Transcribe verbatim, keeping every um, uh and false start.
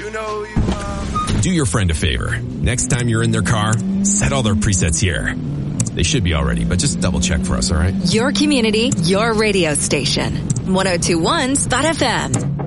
you know you are. Do your friend a favor. Next time you're in their car, set all their presets here. They should be already, but just double check for us, all right? Your community, your radio station. one oh two point one Spot F M.